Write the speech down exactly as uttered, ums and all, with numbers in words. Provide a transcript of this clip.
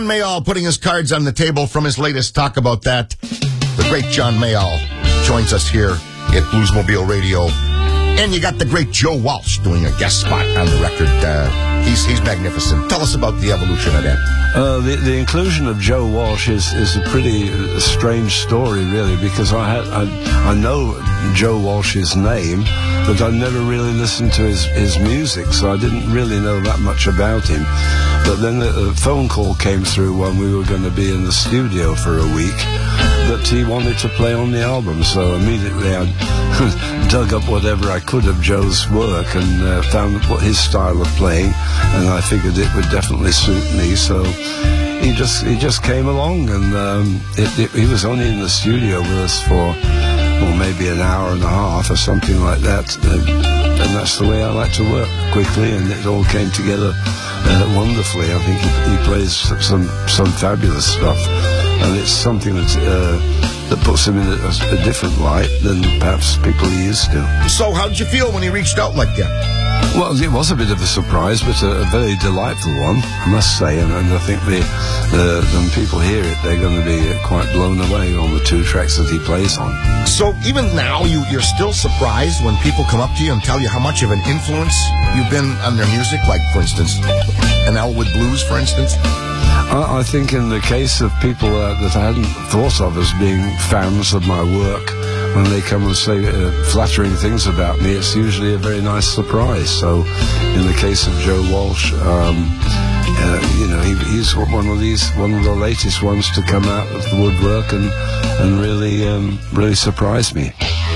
Mayall putting his cards on the table from his latest Talk About That. The great John Mayall joins us here at Bluesmobile Radio. And you got the great Joe Walsh doing a guest spot on the record. Uh, he's he's magnificent. Tell us about the evolution of that. Uh, the, the inclusion of Joe Walsh is, is a pretty uh, strange story, really, because I, had, I I know Joe Walsh's name, but I never really listened to his, his music, so I didn't really know that much about him. But then a, a phone call came through when we were going to be in the studio for a week that he wanted to play on the album, so immediately I dug up whatever I could of Joe's work and uh, found what his style of playing, and I figured it would definitely suit me, so he just he just came along, and um, it, it, he was only in the studio with us for well, maybe an hour and a half or something like that, and, and that's the way I like to work, quickly, and it all came together uh, wonderfully. I think he, he plays some some fabulous stuff, and it's something that uh, that puts him in a, a different light than perhaps people are used to. So how did you feel when he reached out like that? Well, it was a bit of a surprise, but a, a very delightful one, I must say, and, and I think the, the, when people hear it, they're going to be quite blown away on the two tracks that he plays on. So even now, you, you're still surprised when people come up to you and tell you how much of an influence you've been on their music, like, for instance, an Elwood Blues, for instance? I, I think in the case of people uh, that I hadn't thought of as being fans of my work, when they come and say uh, flattering things about me, it's usually a very nice surprise. So, in the case of Joe Walsh, um, uh, you know, he, he's one of these, one of the latest ones to come out of the woodwork and and really, um, really surprise me.